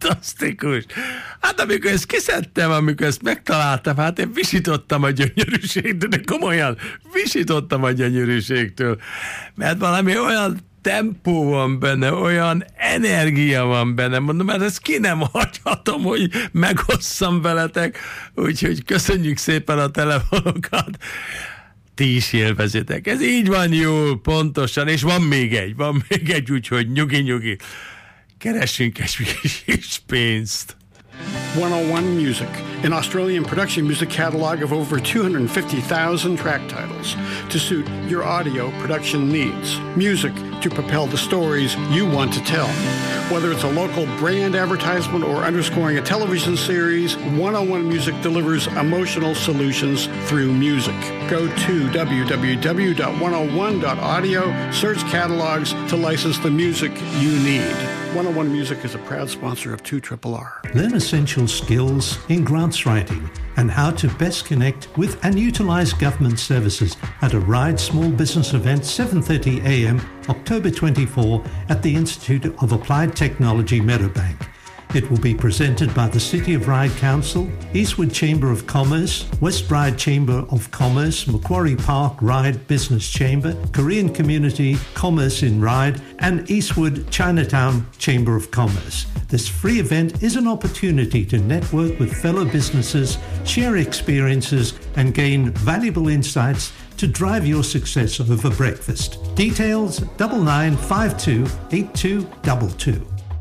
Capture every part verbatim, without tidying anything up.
Fantasztikus. Hát amikor ezt kiszedtem, amikor ezt megtaláltam, hát én visítottam a gyönyörűségtől, de komolyan visítottam a gyönyörűségtől, mert valami olyan tempó van benne, olyan energia van benne, mondom, mert ezt ki nem hagyhatom, hogy megosszam veletek, úgyhogy köszönjük szépen a telefonokat. Ti is élvezitek. Ez így van jól, pontosan, és van még egy, van még egy, úgyhogy nyugi-nyugi. Keressünk egy kis pénzt. one oh one Music, an Australian production music catalog of over two hundred fifty thousand track titles to suit your audio production needs. Music to propel the stories you want to tell. Whether it's a local brand advertisement or underscoring a television series, one oh one Music delivers emotional solutions through music. Go to w w w dot one oh one dot audio, search catalogs to license the music you need. one oh one Music is a proud sponsor of two R R. Learn essential skills in grants writing and how to best connect with and utilize government services at a RIDE Small Business event, seven thirty a m, October twenty-fourth, at the Institute of Applied Technology, Meadowbank. It will be presented by the City of Ryde Council, Eastwood Chamber of Commerce, West Ryde Chamber of Commerce, Macquarie Park Ryde Business Chamber, Korean Community Commerce in Ryde, and Eastwood Chinatown Chamber of Commerce. This free event is an opportunity to network with fellow businesses, share experiences, and gain valuable insights to drive your success over breakfast. Details nine nine five two eight two two two.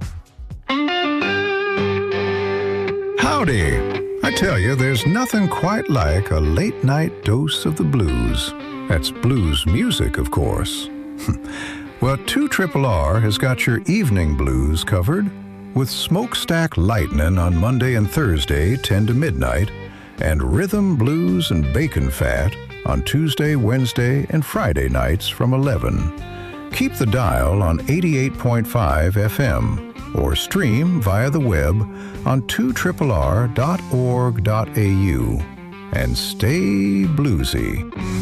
Howdy! I tell you, there's nothing quite like a late-night dose of the blues. That's blues music, of course. Well, two R R has got your evening blues covered with Smokestack Lightning on Monday and Thursday, ten to midnight, and Rhythm, Blues, and Bacon Fat on Tuesday, Wednesday, and Friday nights from eleven. Keep the dial on eighty-eight point five F M. or stream via the web on two R R dot org dot a u and stay bluesy.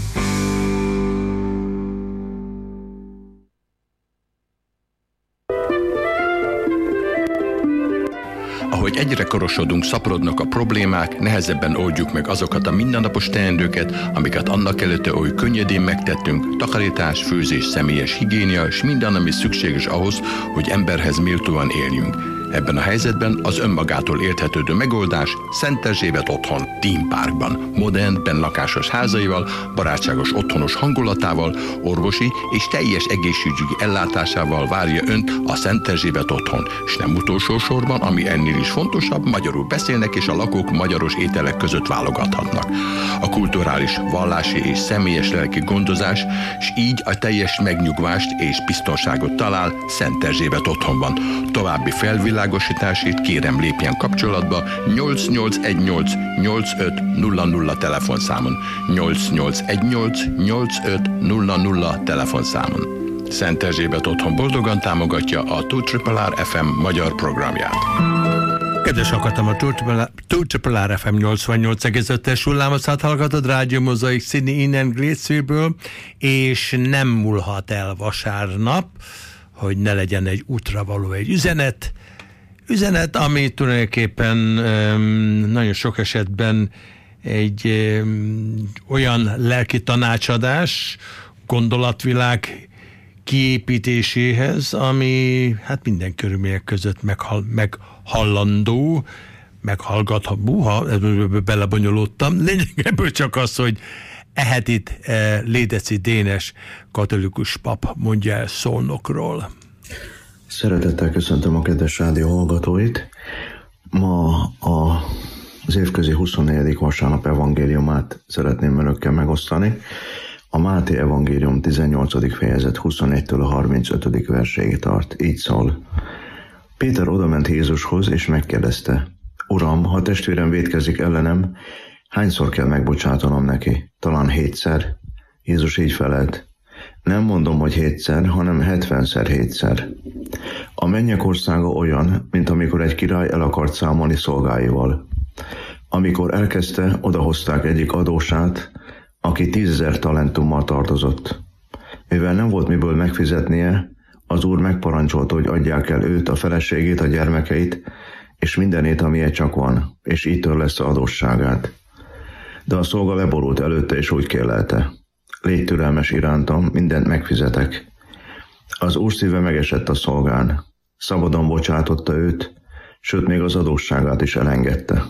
Ahogy egyre korosodunk, szaporodnak a problémák, nehezebben oldjuk meg azokat a mindennapos teendőket, amiket annak előtte oly könnyedén megtettünk, takarítás, főzés, személyes higiénia, és minden, ami szükséges ahhoz, hogy emberhez méltóan éljünk. Ebben a helyzetben az önmagától érthetődő megoldás Szent Erzsébet otthon, Theme Parkban, modern, bennlakásos házaival, barátságos otthonos hangulatával, orvosi és teljes egészségügyi ellátásával várja önt a Szent Erzsébet otthon, és nem utolsó sorban, ami ennél is fontosabb, magyarul beszélnek és a lakók magyaros ételek között válogathatnak. A kulturális, vallási és személyes lelki gondozás, és így a teljes megnyugvást és biztonságot talál Szent Erzsébet otthonban. További felvilágosításért kérem lépjen kapcsolatba nyolc nyolc egy nyolc nyolc öt nulla nulla telefonszámon, nyolc nyolc egy nyolc nyolc öt nulla nulla telefonszámon. Szent Erzsébet otthon boldogan támogatja a two R R F M magyar programját. Kedves hallgatom, a two R R F M nyolcvannyolc egész öt-es hullámhosszát hallgatod, Rádió Mozaik Sydney innen Greatsville-ből, és nem múlhat el vasárnap, hogy ne legyen egy útra való egy üzenet. Üzenet, ami tulajdonképpen um, nagyon sok esetben egy um, olyan lelki tanácsadás, gondolatvilág kiépítéséhez, ami hát minden körülmények között meghall, meghallandó, meghallgatható, ha belebonyolódtam. Lényeg ebből csak az, hogy Ehetit eh, Lédeci Dénes katolikus pap mondja el Szolnokról. Szeretettel köszöntöm a kedves rádió hallgatóit. Ma a, az évközi huszonnegyedik vasárnap evangéliumát szeretném önökkel megosztani. A Máté evangélium tizennyolcadik fejezet huszonegytől a harmincötödik verséig tart. Így szól. Péter odament Jézushoz, és megkérdezte: Uram, ha testvérem vétkezik ellenem, hányszor kell megbocsátanom neki? Talán hétszer? Jézus így felelt: Nem mondom, hogy hétszer, hanem hetvenszer hétszer. A mennyek országa olyan, mint amikor egy király el akart számolni szolgáival. Amikor elkezdte, odahozták egyik adósát, aki tízezer talentummal tartozott. Mivel nem volt miből megfizetnie, az úr megparancsolta, hogy adják el őt, a feleségét, a gyermekeit, és mindenét, amilyen csak van, és így törlesz adósságát. De a szolga leborult előtte, és úgy kérlelte: légy türelmes irántam, mindent megfizetek. Az úr szíve megesett a szolgán, szabadon bocsátotta őt, sőt még az adósságát is elengedte.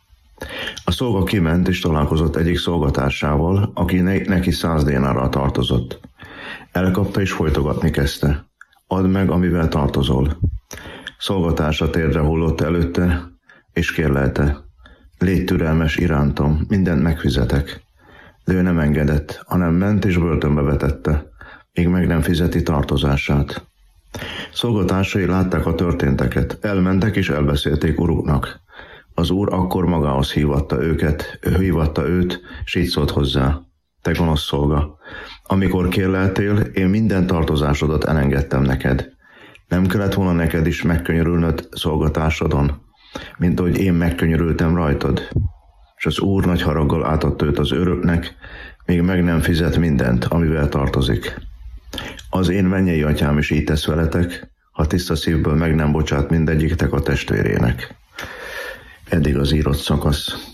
A szolga kiment, és találkozott egyik szolgatársával, aki neki száz dénárral tartozott. Elkapta, és folytogatni kezdte: add meg, amivel tartozol. Szolgatársa térdre hullott előtte, és kérlelte: légy türelmes irántam, mindent megfizetek. De ő nem engedett, hanem ment és börtönbe vetette, még meg nem fizeti tartozását. Szolgatársai látták a történteket, elmentek és elbeszélték uruknak. Az úr akkor magához hívatta őket, ő hívatta őt, és így szólt hozzá: te gonosz szolga, amikor kérleltél, én minden tartozásodat elengedtem neked. Nem kellett volna neked is megkönyörülnöd szolgatársadon, mint ahogy én megkönyörültem rajtad? És az úr nagy haraggal átadta őt az őröknek, még meg nem fizet mindent, amivel tartozik. Az én mennyei atyám is így tesz veletek, ha tiszta szívből meg nem bocsát mindegyiktek a testvérének. Eddig az írott szakasz.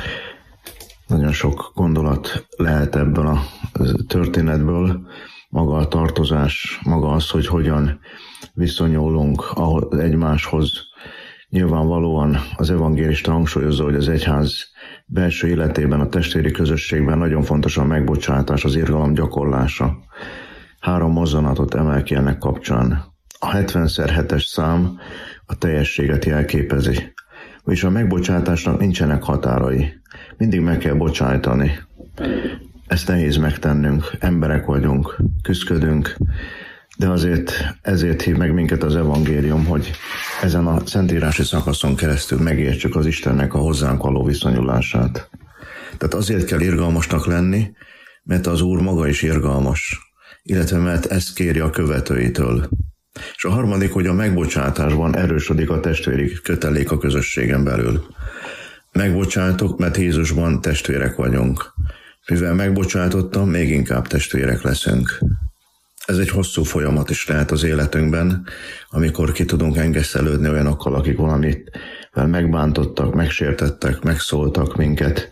Nagyon sok gondolat lehet ebből a történetből, maga a tartozás, maga az, hogy hogyan viszonyulunk egymáshoz. Nyilvánvalóan az evangélista hangsúlyozza, hogy az egyház belső életében, a testvéri közösségben nagyon fontos a megbocsátás, az irgalom gyakorlása. Három mozzanatot emel ki ennek kapcsán. A hetvenszer hetes szám a teljességet jelképezi. És a megbocsátásnak nincsenek határai. Mindig meg kell bocsájtani. Ezt nehéz megtennünk, emberek vagyunk, küszködünk, de azért ezért hív meg minket az evangélium, hogy ezen a szentírási szakaszon keresztül megértsük az Istennek a hozzánk való viszonyulását. Tehát azért kell irgalmasnak lenni, mert az Úr maga is irgalmas, illetve mert ezt kéri a követőitől. És a harmadik, hogy a megbocsátásban erősödik a testvéri kötelék a közösségen belül. Megbocsátok, mert Jézusban testvérek vagyunk. Mivel megbocsátottam, még inkább testvérek leszünk. Ez egy hosszú folyamat is lehet az életünkben, amikor ki tudunk engesztelődni olyanokkal, akik valamit megbántottak, megsértettek, megszóltak minket.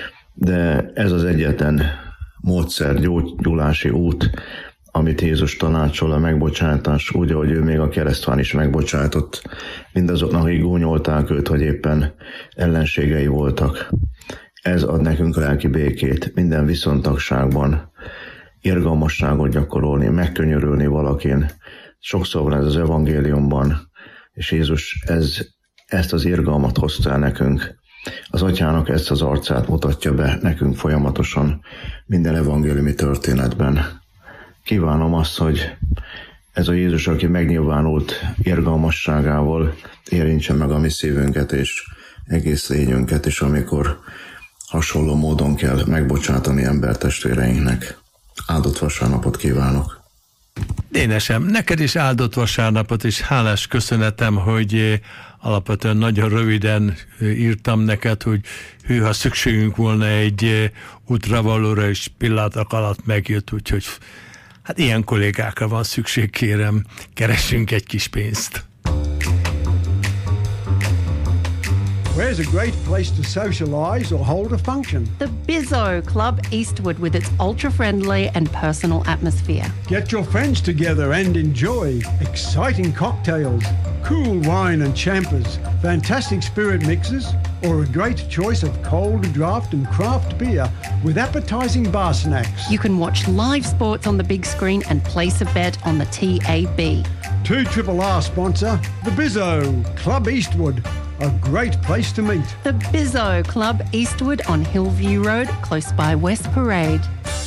De ez az egyetlen módszer, gyógyulási út, amit Jézus tanácsol, a megbocsátás, úgy, ahogy ő még a keresztván is megbocsátott mindazoknak, akik gúnyolták őt, hogy éppen ellenségei voltak. Ez ad nekünk lelki békét minden viszontagságban, irgalmasságot gyakorolni, megkönyörülni valakin. Sokszor van ez az evangéliumban, és Jézus ez, ezt az irgalmat hozta el nekünk. Az atyának ezt az arcát mutatja be nekünk folyamatosan minden evangéliumi történetben. Kívánom azt, hogy ez a Jézus, aki megnyilvánult irgalmasságával, érintse meg a mi szívünket és egész lényünket, és amikor hasonló módon kell megbocsátani embertestvéreinknek. Áldott vasárnapot kívánok! Dénesem, neked is áldott vasárnapot, és hálás köszönetem, hogy alapvetően nagyon röviden írtam neked, hogy hű, ha szükségünk volna egy útravalóra, és pillanatok alatt megjött, úgyhogy hát ilyen kollégákra van szükség, kérem, keressünk egy kis pénzt. Where's a great place to socialise or hold a function? The Bizzo Club Eastwood with its ultra-friendly and personal atmosphere. Get your friends together and enjoy exciting cocktails, cool wine and champers, fantastic spirit mixes, or a great choice of cold draft and craft beer with appetising bar snacks. You can watch live sports on the big screen and place a bet on the T A B. two R R sponsor, the Bizzo Club Eastwood. A great place to meet. The Bizzo Club Eastwood on Hillview Road, close by West Parade.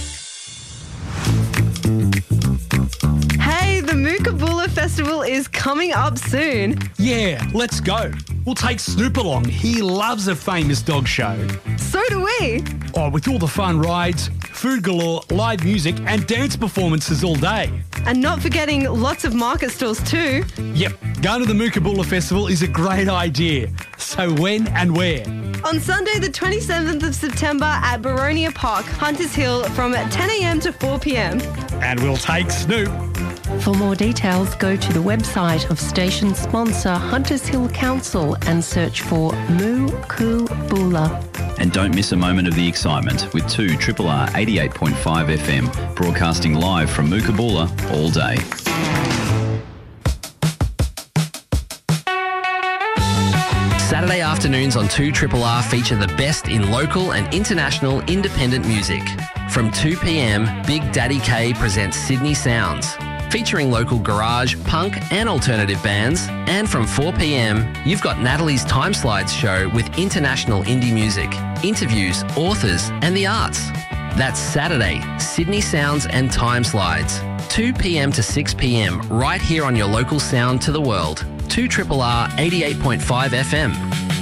Hey, the Mookaboola Festival is coming up soon. Yeah, let's go. We'll take Snoop along. He loves a famous dog show. So do we. Oh, with all the fun rides, food galore, live music and dance performances all day. And not forgetting lots of market stalls too. Yep, going to the Mookaboola Festival is a great idea. So when and where? On Sunday the twenty-seventh of September at Baronia Park, Hunters Hill from ten a.m. to four p.m. And we'll take Snoop. For more details, go to the website of station sponsor Hunters Hill Council and search for Moo-Coo Bula. And don't miss a moment of the excitement with two Triple R eighty-eight point five F M broadcasting live from Mookaboola all day. Saturday afternoons on two Triple R feature the best in local and international independent music. From two p.m, Big Daddy K presents Sydney Sounds, featuring local garage, punk and alternative bands. And from four p.m, you've got Natalie's Time Slides show with international indie music, interviews, authors and the arts. That's Saturday, Sydney Sounds and Time Slides, two p.m. to six p.m, right here on your local sound to the world. two Triple R eighty-eight point five F M.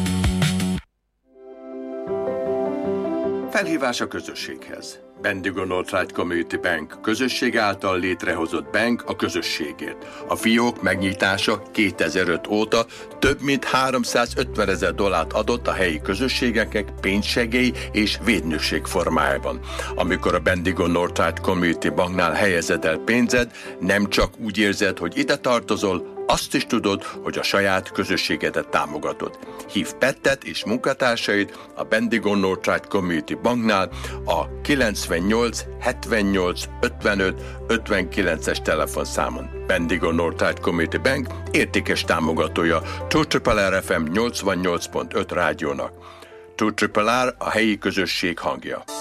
Felhívás a közösséghez. Bendigo Northside Community Bank, közösség által létrehozott bank a közösségért. A fiók megnyitása kétezer-öt óta több mint háromszázötven ezer dollárt adott a helyi közösségeknek pénzsegély és védnökség formájában. Amikor a Bendigo Northside Community Banknál helyezed el pénzed, nem csak úgy érzed, hogy ide tartozol, azt is tudod, hogy a saját közösségedet támogatod. Hív Pettet és munkatársait a Bendigo Northside Community Banknál a kilencvennyolc hetvennyolc ötvenöt ötvenkilences telefonszámon. Bendigo Northside Community Bank értékes támogatója two Triple R F M nyolcvannyolc pont öt rádiónak. two Triple R a helyi közösség hangja.